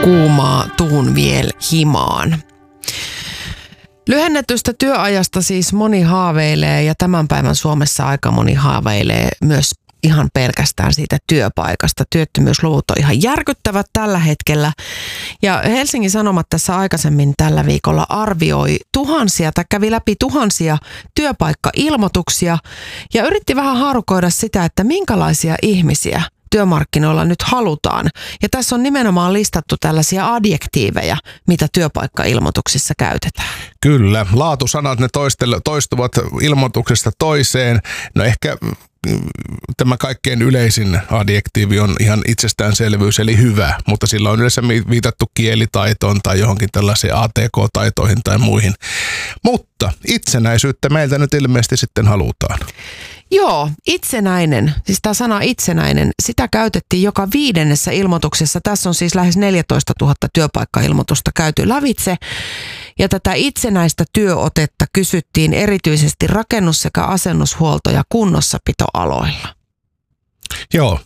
kuumaa tuun viel himaan. Lyhennetystä työajasta siis moni haaveilee ja tämän päivän Suomessa aika moni haaveilee myös ihan pelkästään siitä työpaikasta. Työttömyysluvut on ihan järkyttävät tällä hetkellä. Ja Helsingin Sanomat tässä aikaisemmin tällä viikolla arvioi kävi läpi tuhansia työpaikkailmoituksia ja yritti vähän haarukoida sitä, että minkälaisia ihmisiä työmarkkinoilla nyt halutaan. Ja tässä on nimenomaan listattu tällaisia adjektiiveja, mitä työpaikkailmoituksissa käytetään. Kyllä, laatusanat ne toistuvat ilmoituksesta toiseen. No ehkä tämä kaikkein yleisin adjektiivi on ihan itsestäänselvyys, eli hyvä, mutta sillä on yleensä viitattu kielitaitoon tai johonkin tällaisiin ATK-taitoihin tai muihin. Mutta itsenäisyyttä meiltä nyt ilmeisesti sitten halutaan. Joo, itsenäinen, siis tämä sana itsenäinen, sitä käytettiin joka 5. ilmoituksessa. Tässä on siis lähes 14 000 työpaikkailmoitusta käyty lävitse. Ja tätä itsenäistä työotetta kysyttiin erityisesti rakennus- sekä asennushuolto- ja kunnossapitoaloilla. Joo.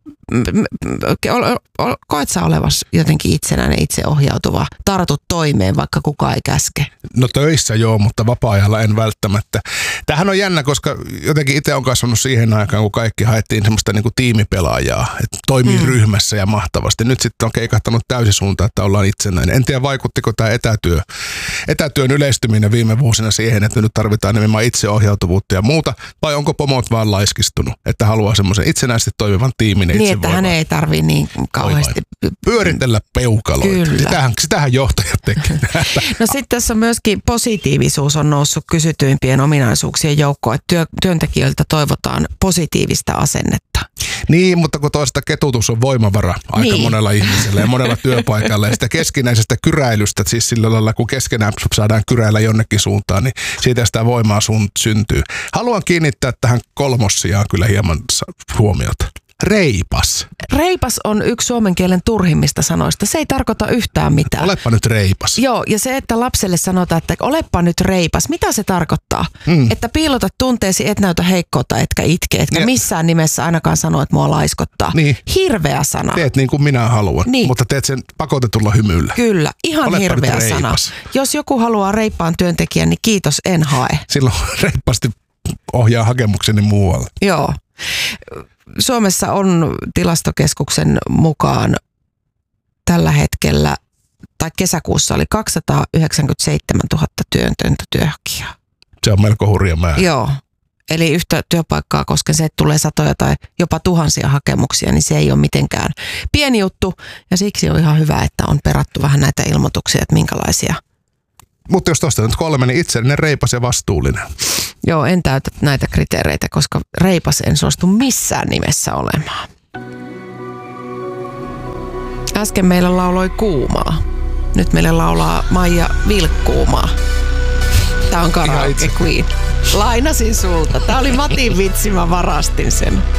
Koet sä olevasi jotenkin itsenäinen, itseohjautuva, tartut toimeen, vaikka kukaan ei käske? No töissä joo, mutta vapaa-ajalla en välttämättä. Tämähän on jännä, koska jotenkin itse on kasvanut siihen aikaan, kun kaikki haettiin semmoista niin kuin tiimipelaajaa, että toimii ryhmässä ja mahtavasti. Nyt sitten on keikahtanut täysisuuntaan, että ollaan itsenäinen. En tiedä, vaikuttiko tämä etätyön yleistyminen viime vuosina siihen, että nyt tarvitaan nimenomaan itseohjautuvuutta ja muuta, vai onko pomot vaan laiskistunut, että haluaa semmoisen itsenäisesti toimivan tiimin. Niin, että hän ei tarvitse niin kauheasti pyöritellä peukaloita. Sitähän johtajat tekee. No sitten tässä on myöskin positiivisuus on noussut kysytyimpien ominaisuuksien joukkoon, että työntekijöiltä toivotaan positiivista asennetta. Niin, mutta kun toista ketutus on voimavara aika monella ihmisellä ja monella työpaikalla ja sitä keskinäisestä kyräilystä, siis sillä lailla kun keskenään saadaan kyräillä jonnekin suuntaan, niin siitä sitä voimaa syntyy. Haluan kiinnittää tähän kolmossijaan kyllä hieman huomiota. Reipas. Reipas on yksi suomen kielen turhimmista sanoista. Se ei tarkoita yhtään mitään. Olepa nyt reipas. Joo, ja se, että lapselle sanotaan, että olepa nyt reipas, mitä se tarkoittaa? Että piilotat tunteesi, et näytä heikkoutta, etkä itke, etkä missään nimessä ainakaan sano, että mua laiskottaa. Niin. Hirveä sana. Teet niin kuin minä haluan, mutta teet sen pakotetulla hymyllä. Kyllä, ihan olepa hirveä sana. Jos joku haluaa reippaan työntekijän, niin kiitos, en hae. Silloin reippaasti ohjaa hakemukseni muualle. Joo. Suomessa on Tilastokeskuksen mukaan tällä hetkellä, tai kesäkuussa oli 297 000 työtöntä työnhakijaa. Se on melko hurja määrä. Joo, eli yhtä työpaikkaa, koska se tulee satoja tai jopa tuhansia hakemuksia, niin se ei ole mitenkään pieni juttu. Ja siksi on ihan hyvä, että on perattu vähän näitä ilmoituksia, että minkälaisia. Mutta jos tuosta nyt 3, niin itsellinen, reipas ja vastuullinen. Joo, en täytä näitä kriteereitä, koska reipas en suostu missään nimessä olemaan. Äsken meillä lauloi Kuumaa. Nyt meille laulaa Maija Vilkkuumaa. Tää on Karaoke Queen. Lainasin sulta. Tää oli Matin vitsi, mä varastin sen.